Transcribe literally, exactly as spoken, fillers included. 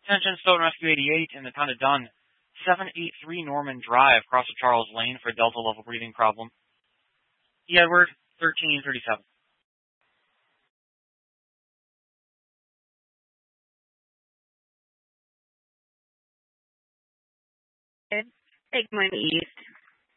Attention, Stoughton Rescue eighty-eight in the town of Dunn. seven eighty-three Norman Drive, across the Charles Lane for a Delta level breathing problem. E. Edward, thirteen thirty-seven. Take East.